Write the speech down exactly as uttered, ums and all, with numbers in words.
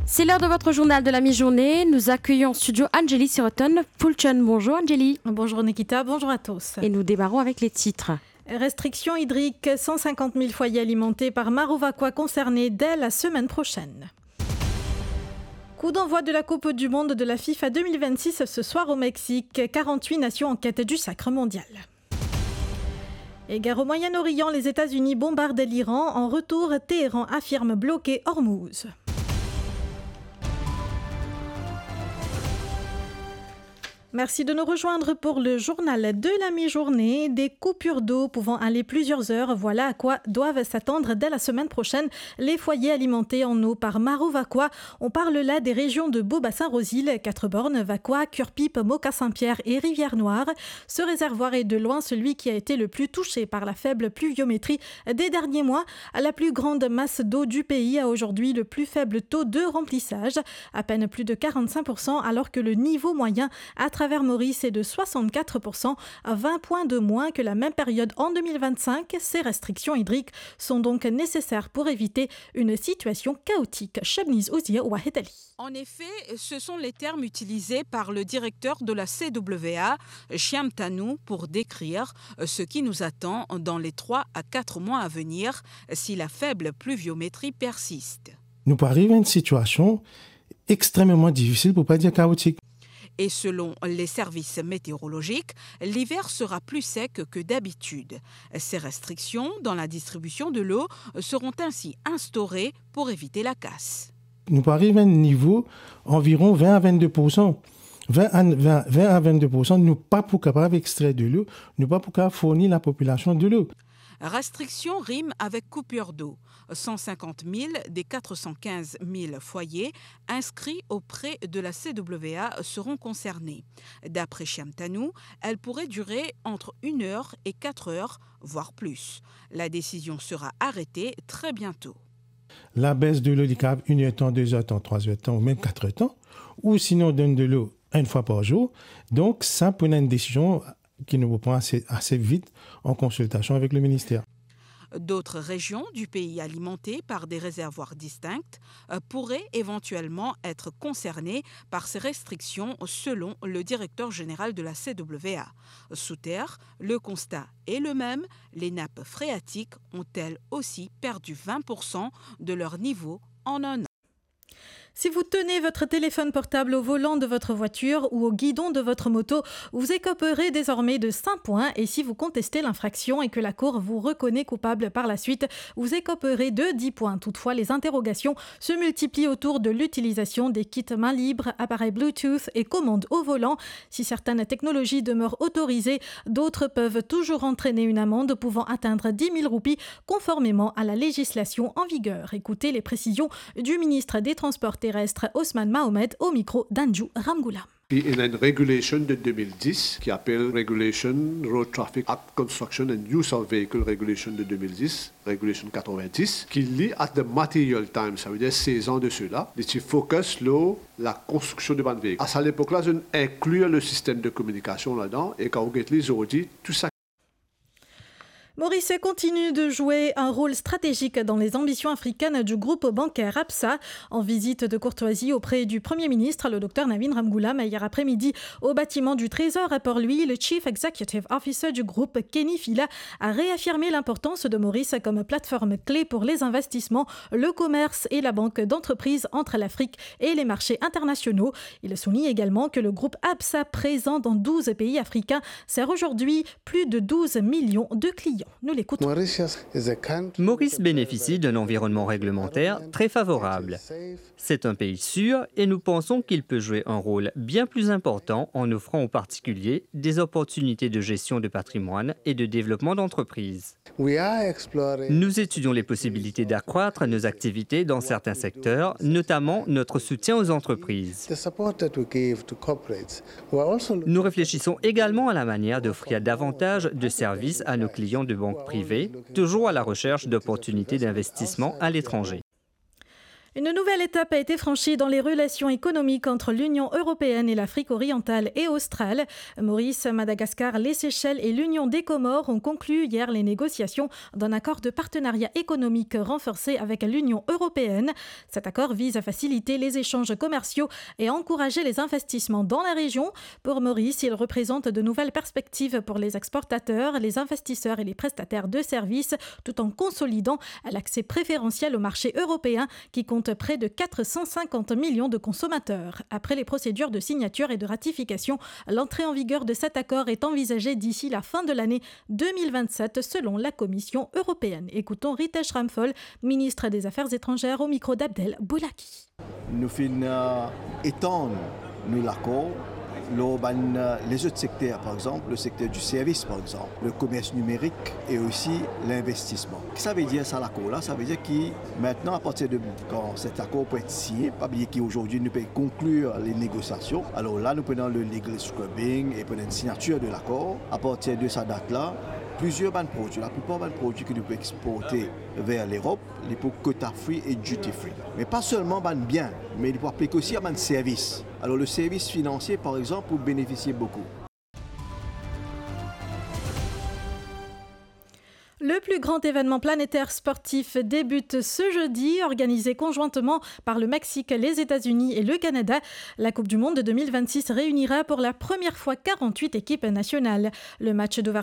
C'est l'heure de votre journal de la mi-journée. Nous accueillons en studio Angélie Siroton Poulchen. Bonjour Angélie. Bonjour Nikita, bonjour à tous. Et nous démarrons avec les titres. Restrictions hydriques, cent cinquante mille foyers alimentés par Marovacqua concernés dès la semaine prochaine. Coup d'envoi de la Coupe du Monde de la FIFA deux mille vingt-six ce soir au Mexique. quarante-huit nations en quête du sacre mondial. Et guerre au Moyen-Orient, les États-Unis bombardent l'Iran. En retour, Téhéran affirme bloquer Hormuz. Merci de nous rejoindre pour le journal de la mi-journée. Des coupures d'eau pouvant aller plusieurs heures, voilà à quoi doivent s'attendre dès la semaine prochaine les foyers alimentés en eau par Marovacqua. On parle là des régions de Beau-Bassin-Rosil, Quatre-Bornes, Vacqua, Cure-Pipe, Moka-Saint-Pierre et Rivière-Noire. Ce réservoir est de loin celui qui a été le plus touché par la faible pluviométrie des derniers mois. La plus grande masse d'eau du pays a aujourd'hui le plus faible taux de remplissage, à peine plus de quarante-cinq pour cent, alors que le niveau moyen à travers Maurice est de soixante-quatre pour cent, vingt points de moins que la même période en deux mille vingt-cinq. Ces restrictions hydriques sont donc nécessaires pour éviter une situation chaotique. Chebniz Ouzia Wahed Ali. En effet, ce sont les termes utilisés par le directeur de la C W A, Shyam Tanou, pour décrire ce qui nous attend dans les trois à quatre mois à venir si la faible pluviométrie persiste. Nous pouvons arriver à une situation extrêmement difficile, pour ne pas dire chaotique. Et selon les services météorologiques, l'hiver sera plus sec que d'habitude. Ces restrictions dans la distribution de l'eau seront ainsi instaurées pour éviter la casse. Nous pouvons arriver à un niveau environ vingt à vingt-deux pour cent. vingt à vingt-deux pour cent, nous ne sommes pas pour capable d'extraire de l'eau, nous ne sommes pas pour capable de fournir la population de l'eau. Restriction rime avec coupure d'eau. cent cinquante mille des quatre cent quinze mille foyers inscrits auprès de la C W A seront concernés. D'après Shyam Tanou, elle pourrait durer entre une heure et quatre heures, voire plus. La décision sera arrêtée très bientôt. La baisse de l'eau du câble, une heure temps, deux heures temps, trois heures temps ou même quatre heures temps, ou sinon on donne de l'eau une fois par jour. Donc ça prenait une décision qui nous prend assez, assez vite en consultation avec le ministère. D'autres régions du pays alimentées par des réservoirs distincts pourraient éventuellement être concernées par ces restrictions selon le directeur général de la C W A. Sous terre, le constat est le même, les nappes phréatiques ont elles aussi perdu vingt pour cent de leur niveau en un an. Si vous tenez votre téléphone portable au volant de votre voiture ou au guidon de votre moto, vous écoperez désormais de cinq points et si vous contestez l'infraction et que la Cour vous reconnaît coupable par la suite, vous écoperez de dix points. Toutefois, les interrogations se multiplient autour de l'utilisation des kits main libre, appareils Bluetooth et commandes au volant. Si certaines technologies demeurent autorisées, d'autres peuvent toujours entraîner une amende pouvant atteindre dix mille roupies conformément à la législation en vigueur. Écoutez les précisions du ministre des Transports terrestre Osman Mohamed au micro d'Anju Ramgoulam. Il y a une régulation de deux mille dix qui appelle Regulation Road Traffic Act Construction and Use of Vehicle Regulation de deux mille dix, Regulation quatre-vingt-dix, qui lit at the material time, ça veut dire seize ans de cela, et qui focus sur la construction de bandes véhicules. À cette époque-là, je inclure le système de communication là-dedans et quand vous regardez aujourd'hui, tout ça. Maurice continue de jouer un rôle stratégique dans les ambitions africaines du groupe bancaire Absa. En visite de courtoisie auprès du Premier ministre, le docteur Navin Ramgoolam, hier après-midi au bâtiment du Trésor, pour lui, le Chief Executive Officer du groupe, Kenny Fila, a réaffirmé l'importance de Maurice comme plateforme clé pour les investissements, le commerce et la banque d'entreprise entre l'Afrique et les marchés internationaux. Il souligne également que le groupe Absa, présent dans douze pays africains, sert aujourd'hui plus de douze millions de clients. Nous l'écoutons. Maurice bénéficie d'un environnement réglementaire très favorable. C'est un pays sûr et nous pensons qu'il peut jouer un rôle bien plus important en offrant aux particuliers des opportunités de gestion de patrimoine et de développement d'entreprises. Nous étudions les possibilités d'accroître nos activités dans certains secteurs, notamment notre soutien aux entreprises. Nous réfléchissons également à la manière d'offrir davantage de services à nos clients de banques privées, toujours à la recherche d'opportunités d'investissement à l'étranger. Une nouvelle étape a été franchie dans les relations économiques entre l'Union européenne et l'Afrique orientale et australe. Maurice, Madagascar, les Seychelles et l'Union des Comores ont conclu hier les négociations d'un accord de partenariat économique renforcé avec l'Union européenne. Cet accord vise à faciliter les échanges commerciaux et à encourager les investissements dans la région. Pour Maurice, il représente de nouvelles perspectives pour les exportateurs, les investisseurs et les prestataires de services, tout en consolidant l'accès préférentiel au marché européen qui compte près de quatre cent cinquante millions de consommateurs. Après les procédures de signature et de ratification, l'entrée en vigueur de cet accord est envisagée d'ici la fin de l'année deux mille vingt-sept selon la Commission européenne. Écoutons Ritesh Ramphal, ministre des Affaires étrangères au micro d'Abdel Boulaki. Nous finissons étendre nous l'accord. Les autres secteurs, par exemple, le secteur du service, par exemple, le commerce numérique et aussi l'investissement. Ça veut dire ça, l'accord là, ça veut dire que maintenant, à partir de quand cet accord peut être signé, pas bien qu'aujourd'hui nous peut conclure les négociations. Alors là, nous prenons le legal scrubbing et prenons une signature de l'accord. À partir de cette date-là, plusieurs bandes produits, la plupart des produits que nous pouvons exporter vers l'Europe, les pour quota free et duty free. Mais pas seulement ban biens, mais il faut appliquer aussi à ban services. Alors le service financier, par exemple, pour bénéficier beaucoup. Le plus grand événement planétaire sportif débute ce jeudi, organisé conjointement par le Mexique, les États-Unis et le Canada. La Coupe du Monde deux mille vingt-six réunira pour la première fois quarante-huit équipes nationales. Le match d'ouverture